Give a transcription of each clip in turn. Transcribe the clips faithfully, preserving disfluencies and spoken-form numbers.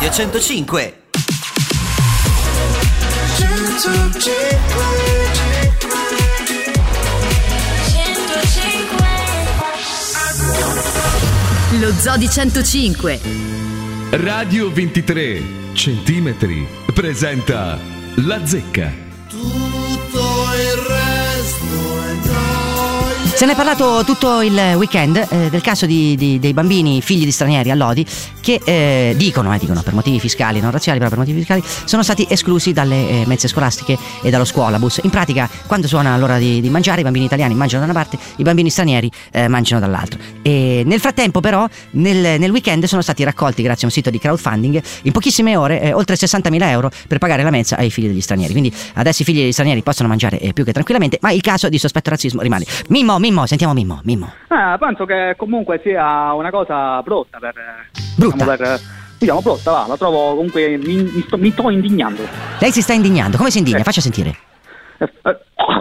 Radio centocinque. Lo Zoo di centocinque. Radio ventitré centimetri presenta La Zecca. Tutto il resto è gioia. Se ne è parlato tutto il weekend eh, del caso di, di, dei bambini figli di stranieri a Lodi che eh, dicono, eh, dicono per motivi fiscali, non razziali, però per motivi fiscali, sono stati esclusi dalle eh, mense scolastiche e dallo scuolabus. In pratica, quando suona l'ora di, di mangiare, i bambini italiani mangiano da una parte, i bambini stranieri eh, mangiano dall'altra. E nel frattempo, però, nel, nel weekend sono stati raccolti, grazie a un sito di crowdfunding, in pochissime ore eh, oltre sessantamila euro per pagare la mensa ai figli degli stranieri. Quindi adesso i figli degli stranieri possono mangiare eh, più che tranquillamente, ma il caso di sospetto razzismo rimane. Mimmo, Mimmo, sentiamo Mimmo, Mimmo. Eh, penso che comunque sia una cosa brutta per... Brutta? Diciamo, per, diciamo brutta, va, la trovo comunque... Mi, mi, sto, mi sto indignando. Lei si sta indignando, come si indigna? Eh. Faccia sentire. Eh, eh,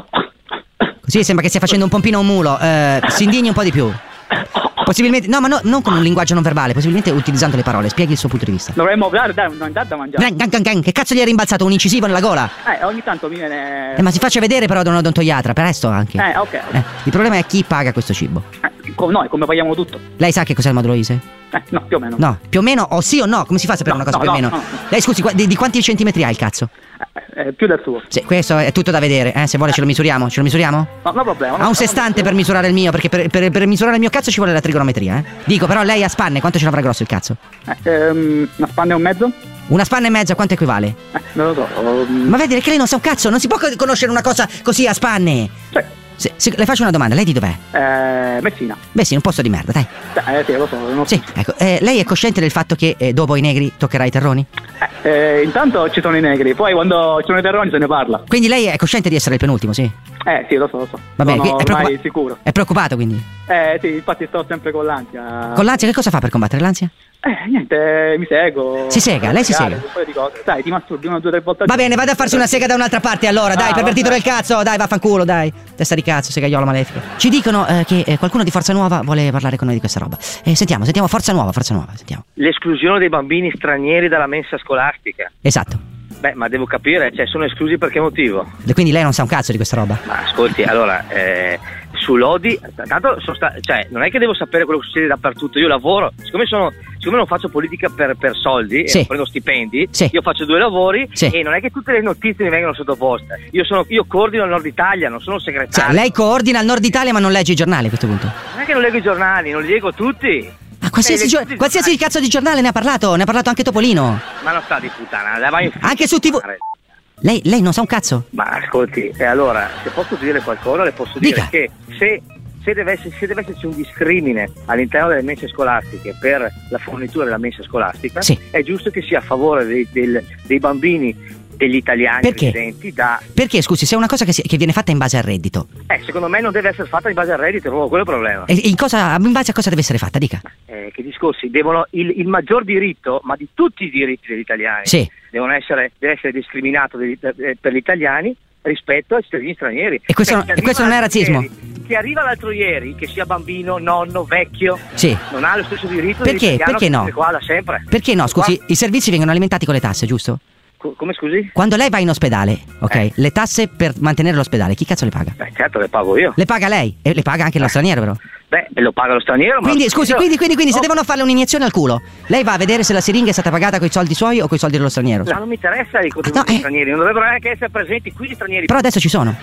Così sembra che stia facendo un pompino a un mulo. Eh, si indigni un po' di più. Possibilmente, no, ma no, non con un linguaggio non verbale, possibilmente utilizzando le parole. Spieghi il suo punto di vista. Dovremmo dare, dare un da mangiare. Gang, gang, gang, che cazzo gli è rimbalzato un incisivo nella gola? Eh, ogni tanto mi viene... Eh, ma si faccia vedere però da un odontoiatra, presto anche. Eh, ok. Eh, il problema è chi paga questo cibo. Eh, co- noi come paghiamo tutto? Lei sa che cos'è il modulo I S E? Eh, no, più o meno. No, più o meno, o sì o no? Come si fa a sapere No, una cosa no, più o no, meno? no, no. Lei scusi, qua- di, di quanti centimetri ha il cazzo? Eh, eh, più del suo. Sì, questo è tutto da vedere, eh, se vuole ce lo misuriamo, ce lo misuriamo? No, no problema. Ha un sestante per misurare il mio, perché per, per, per misurare il mio cazzo ci vuole la trigonometria, eh? Dico, però lei a spanne, quanto ce l'avrà grosso il cazzo? Eh, ehm, una spanna e un mezzo? Una spanna e mezza, quanto equivale? Eh, non lo so. Um... Ma vedi che lei non sa un cazzo, non si può co- conoscere una cosa così a spanne. Sì. Se, se, le faccio una domanda, lei di dov'è? Eh, Messina. Beh sì, un posto di merda, dai. Eh, sì, lo so. Non... Sì, ecco, eh, lei è cosciente del fatto che eh, dopo i negri toccherà i terroni? Eh, eh, intanto ci sono i negri, poi quando ci sono i terroni se ne parla. Quindi lei è cosciente di essere il penultimo, sì? Eh, sì, lo so, lo so. Va bene, sono è, ormai preoccupa- sicuro. È preoccupato quindi? Eh, sì, infatti sto sempre con l'ansia. Con l'ansia che cosa fa per combattere l'ansia? Eh, niente, mi sego. Si sega, lei si sega? Un paio di cose. Dai, ti masturbi una, due, tre volte. Va bene, vada a farsi una sega da un'altra parte allora, dai, Ah, pervertito vabbè. del cazzo, dai, vaffanculo, dai. Testa di cazzo, segaiolo malefico. Ci dicono eh, che eh, qualcuno di Forza Nuova vuole parlare con noi di questa roba. Eh, sentiamo, sentiamo, Forza Nuova, Forza Nuova, sentiamo. L'esclusione dei bambini stranieri dalla mensa scolastica. Esatto. Beh, ma devo capire, cioè sono esclusi per che motivo? E quindi lei non sa un cazzo di questa roba? Ma ascolti, allora, eh, su Lodi, tanto sono sta- cioè non è che devo sapere quello che succede dappertutto, io lavoro, siccome sono siccome non faccio politica per, per soldi, Sì. e non prendo stipendi, Sì. io faccio due lavori Sì. e non è che tutte le notizie mi vengono sottoposte. Io sono io coordino il Nord Italia, non sono segretario. Cioè, lei coordina il Nord Italia ma non legge i giornali a questo punto? Non è che non leggo i giornali, non li leggo tutti. Ma qualsiasi, Eh, gio- tutti i qualsiasi giornali. cazzo di giornale ne ha parlato, ne ha parlato anche Topolino. Ma non sta di puttana, la vai in Anche su tivù. Lei, lei non sa un cazzo? Ma ascolti, e allora, se posso dire qualcosa, le posso dire Dica. che se, se, deve essere, se deve esserci un discrimine all'interno delle mense scolastiche per la fornitura della mensa scolastica, Sì. è giusto che sia a favore dei, del- dei bambini degli italiani Perché? residenti da... Perché, scusi, se è una cosa che, si- che viene fatta in base al reddito, Eh, secondo me non deve essere fatta in base al reddito, è proprio quello il problema. e in, cosa, in base a cosa deve essere fatta? Dica. Eh, che discorsi devono il, il maggior diritto, ma di tutti i diritti degli italiani, Sì. devono essere, deve essere discriminato degli- eh, per gli italiani rispetto ai cittadini stranieri. E questo Cioè, non- chi e questo arriva non è l'altro razzismo? ieri- Chi arriva l'altro ieri, che sia bambino, nonno, vecchio, Sì. non ha lo stesso diritto Perché? dell'italiano Perché che no? vive qua da sempre. Perché no, scusi, Qua- i servizi vengono alimentati con le tasse, giusto? Co- come scusi? Quando lei va in ospedale, ok, Eh. le tasse per mantenere l'ospedale, chi cazzo le paga? Beh, certo, le pago io. Le paga lei e le paga anche lo straniero però. Beh, lo paga lo straniero, ma... Quindi scusi, quindi, quindi, quindi se No, devono farle un'iniezione al culo, lei va a vedere se la siringa è stata pagata con i soldi suoi o con i soldi dello straniero. Ma non mi interessa i contributi Ah, no, eh. stranieri, non dovrebbero neanche essere presenti qui gli stranieri. Però adesso ci sono.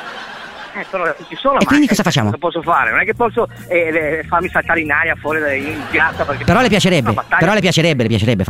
Eh, però adesso ci sono, E ma quindi eh, cosa facciamo? Cosa posso fare? Non è che posso eh, eh, farmi saltare in aria fuori da- in piazza perché... Però le piacerebbe, Una battaglia- però le piacerebbe, le piacerebbe